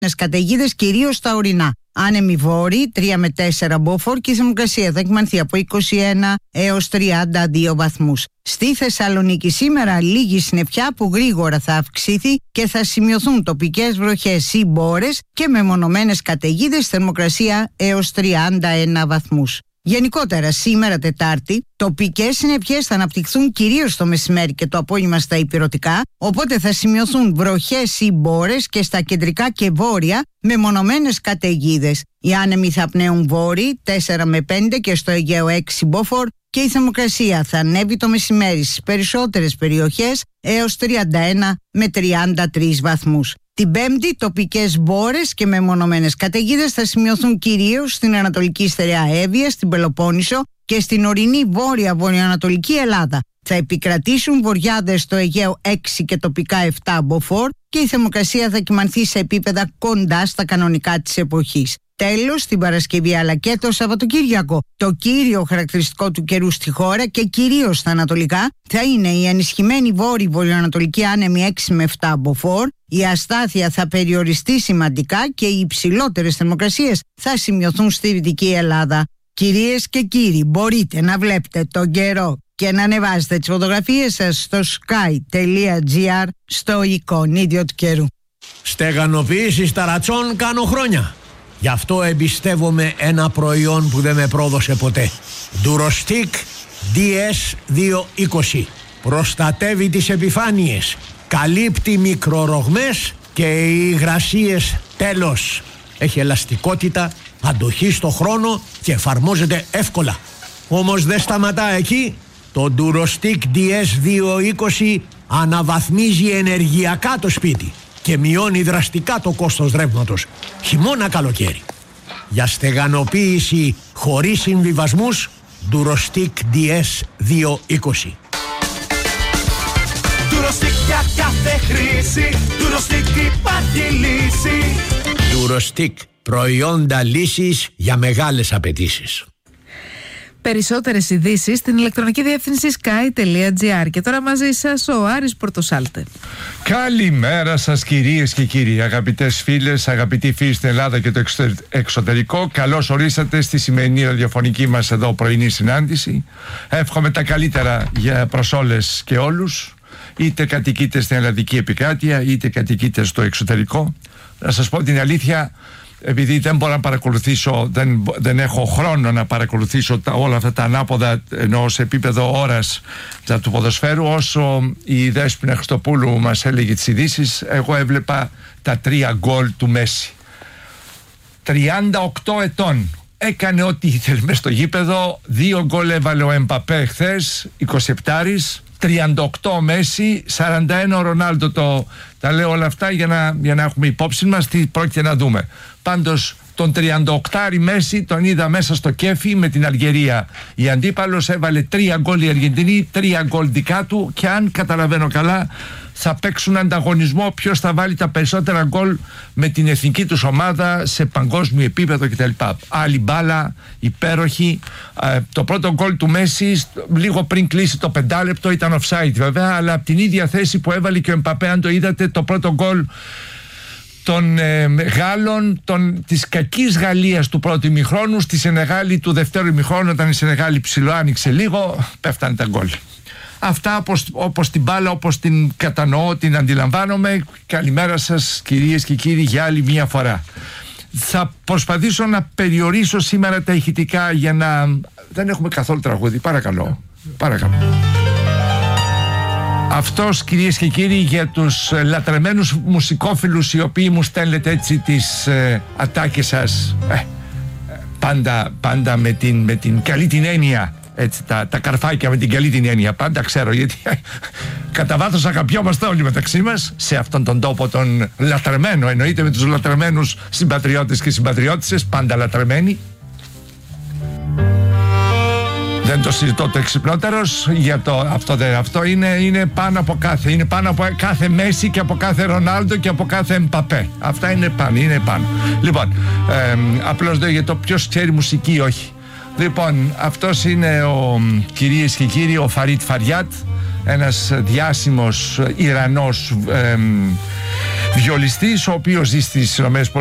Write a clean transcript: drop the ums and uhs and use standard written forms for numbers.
καταιγίδες κυρίως στα ορεινά. Άνεμοι βόρειοι 3 με 4 μποφόρ και η θερμοκρασία θα κυμανθεί από 21 έως 32 βαθμούς. Στη Θεσσαλονίκη σήμερα λίγη συννεφιά που γρήγορα θα αυξήθει και θα σημειωθούν τοπικές βροχές ή μπόρες και μεμονωμένες καταιγίδες, θερμοκρασία έως 31 βαθμούς. Γενικότερα σήμερα Τετάρτη, τοπικές συννεφιές θα αναπτυχθούν κυρίως το μεσημέρι και το απόγευμα στα ηπειρωτικά, οπότε θα σημειωθούν βροχές ή μπόρες και στα κεντρικά και βόρεια μεμονωμένες καταιγίδες. Οι άνεμοι θα πνέουν βόρειοι 4 με 5 και στο Αιγαίο 6 μποφόρ και η θερμοκρασία θα ανέβει το μεσημέρι στις περισσότερες περιοχές έως 31 με 33 βαθμούς. Την Πέμπτη, τοπικές μπόρες και μεμονωμένες καταιγίδες θα σημειωθούν κυρίως στην Ανατολική Στερεά Εύβοια, στην Πελοπόννησο και στην ορεινή βόρεια βορειοανατολική Ελλάδα. Θα επικρατήσουν βοριάδες στο Αιγαίο 6 και τοπικά 7 μποφόρ και η θερμοκρασία θα κυμανθεί σε επίπεδα κοντά στα κανονικά της εποχής. Τέλος, την Παρασκευή αλλά και το Σαββατοκύριακο, το κύριο χαρακτηριστικό του καιρού στη χώρα και κυρίως στα ανατολικά θα είναι η ενισχυμένη βόρειο-βορειοανατολική άνεμη 6 με 7 μποφόρ, η αστάθεια θα περιοριστεί σημαντικά και οι υψηλότερες θερμοκρασίες θα σημειωθούν στη Δυτική Ελλάδα. Κυρίες και κύριοι, μπορείτε να βλέπετε τον καιρό και να ανεβάζετε τις φωτογραφίες σας στο sky.gr στο εικονίδιο του καιρού. Στεγανοποίηση ταρατσών κάνω χρόνια. Γι' αυτό εμπιστεύομαι ένα προϊόν που δεν με πρόδωσε ποτέ. Durostic DS220. Προστατεύει τις επιφάνειες, καλύπτει μικρορογμές και οι υγρασίες τέλος. Έχει ελαστικότητα, αντοχή στο χρόνο και εφαρμόζεται εύκολα. Όμως δεν σταματά εκεί. Το Durostic DS220 αναβαθμίζει ενεργειακά το σπίτι και μειώνει δραστικά το κόστος ρεύματος, χειμώνα καλοκαίρι. Για στεγανοποίηση χωρίς συμβιβασμούς, Durostic DS220. Durostic για κάθε χρήση, Durostic υπάρχει λύση. Durostic, προϊόντα λύσης για μεγάλες απαιτήσεις. Περισσότερες ειδήσεις στην ηλεκτρονική διεύθυνση sky.gr. Και τώρα μαζί σας ο Άρης Πορτοσάλτε. Καλημέρα σας κυρίες και κύριοι, αγαπητές φίλες, αγαπητοί φίλοι στην Ελλάδα και το εξωτερικό. Καλώς ορίσατε στη σημερινή ραδιοφωνική μας εδώ πρωινή συνάντηση. Εύχομαι τα καλύτερα προς όλες και όλους, είτε κατοικείτε στην ελλαδική επικράτεια είτε κατοικείτε στο εξωτερικό. Να σας πω την αλήθεια, επειδή δεν μπορώ να παρακολουθήσω, δεν έχω χρόνο να παρακολουθήσω όλα αυτά τα ανάποδα, ενώ σε επίπεδο ώρας του ποδοσφαίρου, όσο η Δέσποινα Χριστοπούλου μας έλεγε τις ειδήσεις, εγώ έβλεπα τα 3 γκολ του Μέση. 38 ετών, έκανε ό,τι ήθελε μες στο γήπεδο. 2 γκολ έβαλε ο Εμπαπέ χθες, 27, 38 ο Μέση, 41 ο Ρονάλντο. Τα λέω όλα αυτά για να έχουμε υπόψη μας τι πρόκειται να δούμε. Πάντως τον 38 Μέση τον είδα μέσα στο κέφι με την Αλγερία. Η αντίπαλος έβαλε 3 γκολ η Αργεντινή, 3 γκολ δικά του, και αν καταλαβαίνω καλά θα παίξουν ανταγωνισμό ποιος θα βάλει τα περισσότερα γκολ με την εθνική τους ομάδα σε παγκόσμιο επίπεδο κτλ. Άλλη μπάλα, υπέροχη. Το πρώτο γκολ του Μέση λίγο πριν κλείσει το 5 λεπτό ήταν offside βέβαια, αλλά από την ίδια θέση που έβαλε και ο Εμπαπέ, αν το είδατε, το πρώτο γκολ των Γάλλων, της κακής Γαλλίας του πρώτου ημιχρόνου, στη Σενεγάλη του δεύτερου ημιχρόνου, όταν η Σενεγάλη ψηλό άνοιξε λίγο, πέφτανε τα γκολ. Αυτά όπως την μπάλα, όπως την κατανοώ, την αντιλαμβάνομαι. Καλημέρα σας κυρίες και κύριοι για άλλη μία φορά. Θα προσπαθήσω να περιορίσω σήμερα τα ηχητικά για να... Δεν έχουμε καθόλου τραγούδι, παρακαλώ. Αυτός, κυρίες και κύριοι, για τους λατρεμένους μουσικόφιλους οι οποίοι μου στέλνετε έτσι τις ατάκες σας, πάντα με την καλή την έννοια, έτσι, τα καρφάκια με την καλή την έννοια, πάντα ξέρω, γιατί κατά βάθος αγαπιόμαστε όλοι μεταξύ μας σε αυτόν τον τόπο τον λατρεμένο, εννοείται με τους λατρεμένους συμπατριώτες και συμπατριώτισσες, πάντα λατρεμένοι. Δεν το συζητώ το εξυπνότερος για αυτό είναι πάνω από κάθε, είναι πάνω από κάθε Μέση και από κάθε Ρονάλντο και από κάθε Εμπαπέ. Αυτά είναι πάνω. Λοιπόν, απλώς για το ποιος ξέρει μουσική ή όχι. Λοιπόν, αυτός είναι κυρίες και κύριοι, ο Φαρίτ Φαριάτ, ένας διάσημος Ιρανός Βιολιστής ο οποίος ζει στις ΗΠΑ